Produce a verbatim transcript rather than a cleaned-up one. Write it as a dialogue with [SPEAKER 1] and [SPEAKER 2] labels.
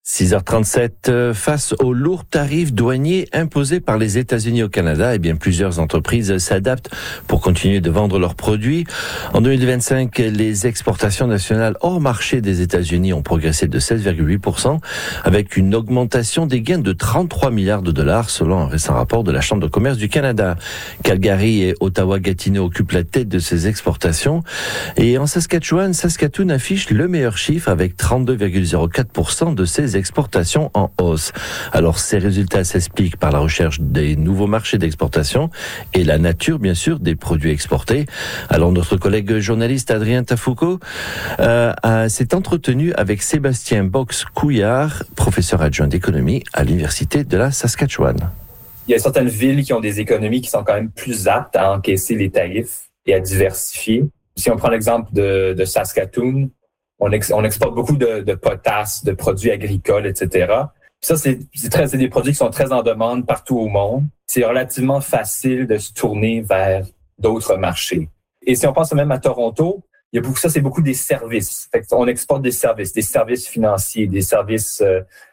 [SPEAKER 1] six heures trente-sept, face aux lourds tarifs douaniers imposés par les États-Unis au Canada, eh bien, plusieurs entreprises s'adaptent pour continuer de vendre leurs produits. En deux mille vingt-cinq, les exportations nationales hors marché des États-Unis ont progressé de seize virgule huit pour cent, avec une augmentation des gains de trente-trois milliards de dollars, selon un récent rapport de la Chambre de commerce du Canada. Calgary et Ottawa-Gatineau occupent la tête de ces exportations. Et en Saskatchewan, Saskatoon affiche le meilleur chiffre avec trente-deux virgule zéro quatre pour cent de ses exportations en hausse. Alors, ces résultats s'expliquent par la recherche des nouveaux marchés d'exportation et la nature, bien sûr, des produits exportés. Alors, notre collègue journaliste Adrien Tafouko euh, a, s'est entretenu avec Sébastien Box-Couillard, professeur adjoint d'économie à l'Université de la Saskatchewan.
[SPEAKER 2] Il y a certaines villes qui ont des économies qui sont quand même plus aptes à encaisser les tarifs et à diversifier. Si on prend l'exemple de, de Saskatoon, On, ex, on exporte beaucoup de, de potasse, de produits agricoles, et cetera. Ça, c'est, c'est, très, c'est des produits qui sont très en demande partout au monde. C'est relativement facile de se tourner vers d'autres marchés. Et si on pense même à Toronto, il y a beaucoup, ça, c'est beaucoup des services. Fait qu'on exporte des services, des services financiers, des services euh,